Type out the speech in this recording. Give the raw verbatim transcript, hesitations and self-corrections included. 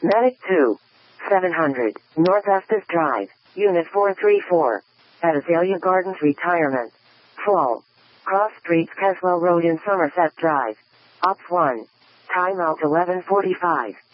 Medic two. seven hundred, North Estes Drive, Unit four three four. At Azalea Gardens Retirement. Fall. Cross Streets Caswell Road in Somerset Drive. Ops one. Time out eleven forty-five.